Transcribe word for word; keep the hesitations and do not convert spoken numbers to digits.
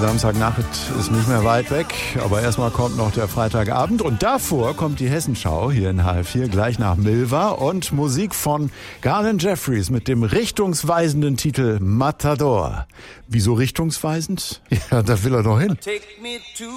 Samstagnacht ist nicht mehr weit weg, aber erstmal kommt noch der Freitagabend und davor kommt die Hessenschau hier in H F vier, gleich nach Milva und Musik von Garland Jeffries mit dem richtungsweisenden Titel Matador. Wieso richtungsweisend? Ja, da will er doch hin.